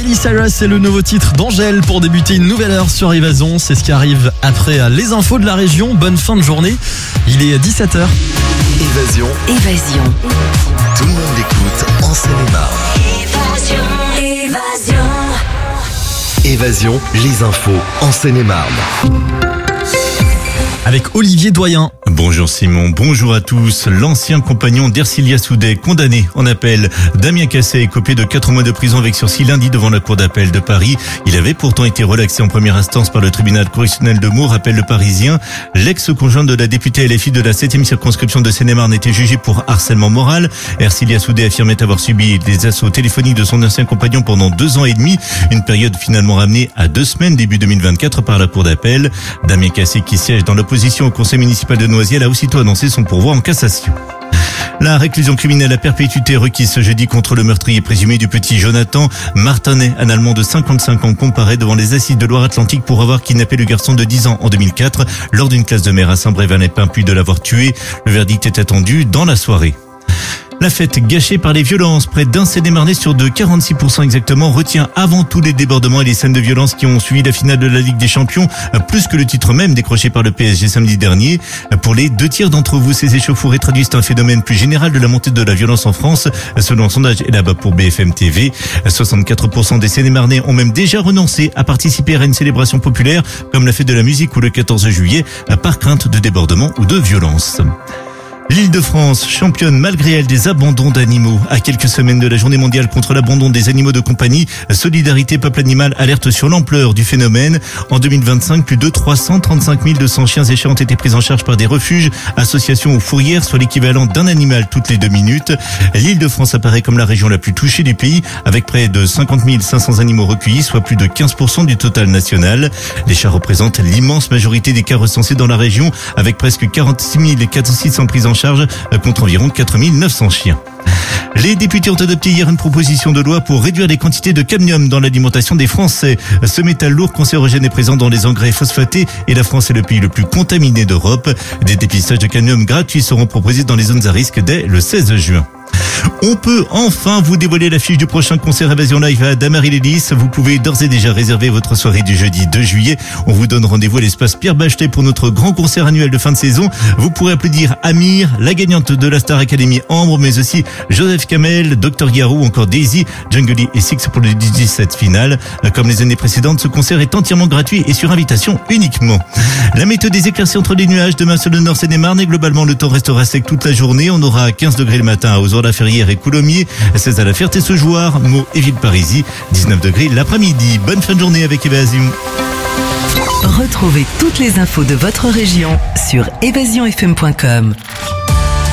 Miley Cyrus, c'est le nouveau titre d'Angèle pour débuter une nouvelle heure sur Évasion. C'est ce qui arrive après les infos de la région. Bonne fin de journée. Il est 17h. Évasion. Tout le monde écoute en Seine-et-Marne. Évasion, les infos en Seine-et-Marne. Avec Olivier Doyen. Bonjour Simon, bonjour à tous. L'ancien compagnon d'Ercilia Soudet, condamné en appel. Damien Cassé est copé de 4 mois de prison avec sursis lundi devant la cour d'appel de Paris. Il avait pourtant été relaxé en première instance par le tribunal correctionnel de Meaux, rappelle le Parisien. L'ex-conjoint de la députée LFI de la 7e circonscription de Seine-et-Marne était jugé pour harcèlement moral. Ercilia Soudet affirmait avoir subi des assauts téléphoniques de son ancien compagnon pendant 2 ans et demi. Une période finalement ramenée à 2 semaines début 2024 par la cour d'appel. Damien Cassé, qui siège dans l'opposition au conseil municipal de Noisiel, a aussitôt annoncé son pourvoi en cassation. La réclusion criminelle à perpétuité requise ce jeudi contre le meurtrier présumé du petit Jonathan Martinet, un Allemand de 55 ans, comparaît devant les assises de Loire-Atlantique pour avoir kidnappé le garçon de 10 ans en 2004 lors d'une classe de mer à Saint-Brévin-les-Pins, puis de l'avoir tué. Le verdict est attendu dans la soirée. La fête gâchée par les violences, près d'un Seine-et-Marnais sur deux, 46% exactement, retient avant tout les débordements et les scènes de violence qui ont suivi la finale de la Ligue des Champions, plus que le titre même décroché par le PSG samedi dernier. Pour les 2 tiers d'entre vous, ces échauffourées traduisent un phénomène plus général de la montée de la violence en France, selon un sondage Elaba pour BFM TV. 64% des Seine-et-Marnais ont même déjà renoncé à participer à une célébration populaire, comme la fête de la musique ou le 14 juillet, par crainte de débordement ou de violence. L'Île-de-France championne malgré elle des abandons d'animaux. À quelques semaines de la journée mondiale contre l'abandon des animaux de compagnie, Solidarité Peuple Animal alerte sur l'ampleur du phénomène. En 2025, plus de 335 200 chiens et chats ont été pris en charge par des refuges, associations ou fourrières, soit l'équivalent d'un animal toutes les 2 minutes. L'Île-de-France apparaît comme la région la plus touchée du pays, avec près de 50 500 animaux recueillis, soit plus de 15% du total national. Les chats représentent l'immense majorité des cas recensés dans la région, avec presque 46 600 prises en charge contre environ 4 900 chiens. Les députés ont adopté hier une proposition de loi pour réduire les quantités de cadmium dans l'alimentation des Français. Ce métal lourd cancérogène est présent dans les engrais phosphatés et la France est le pays le plus contaminé d'Europe. Des dépistages de cadmium gratuits seront proposés dans les zones à risque dès le 16 juin. On peut enfin vous dévoiler l'affiche du prochain concert Évasion Live à Damary-les-Lys. Vous pouvez d'ores et déjà réserver votre soirée du jeudi 2 juillet. On vous donne rendez-vous à l'espace Pierre Bachelet pour notre grand concert annuel de fin de saison. Vous pourrez applaudir Amir, la gagnante de la Star Academy Ambre, mais aussi Joseph Kamel, Dr Garou, encore Daisy, Jungly et Six pour le 17 final. Comme les années précédentes, ce concert est entièrement gratuit et sur invitation uniquement. La météo des éclaircies entre les nuages demain sur le nord Seine-et-Marne et globalement le temps restera sec toute la journée. On aura 15 degrés le matin à Ozor-la-Ferrière et Coulommiers, 16 à la Ferté-Sejouard, Meaux et Villeparisis, 19 degrés l'après-midi. Bonne fin de journée avec Évasion. Retrouvez toutes les infos de votre région sur évasionfm.com.